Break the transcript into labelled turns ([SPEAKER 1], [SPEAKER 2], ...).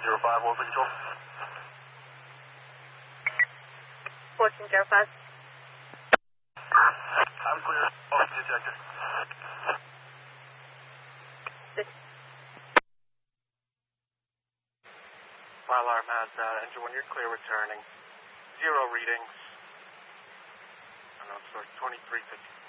[SPEAKER 1] 1405, what was the control?
[SPEAKER 2] 1405.
[SPEAKER 1] I'm clear. Oh, detected.
[SPEAKER 3] Fire alarm has engine 1, you're clear returning. 0 readings. I don't know, source 2350.